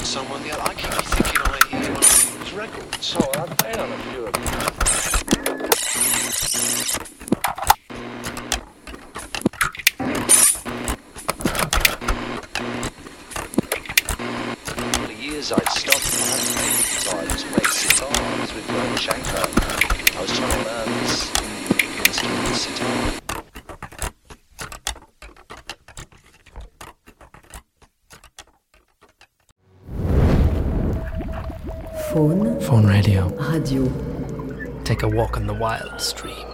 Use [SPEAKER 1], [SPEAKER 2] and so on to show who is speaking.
[SPEAKER 1] someone the other. I keep thinking I hear one of his records.
[SPEAKER 2] Oh, I'm playing on a few of them.
[SPEAKER 1] For years I'd stopped and I hadn't played guitar. I just played sitar. I was with Glenn Shanker. I was trying to learn this instrument, sitar.
[SPEAKER 3] Phone
[SPEAKER 4] Radio.
[SPEAKER 3] Radio.
[SPEAKER 4] Take a walk on the wild stream.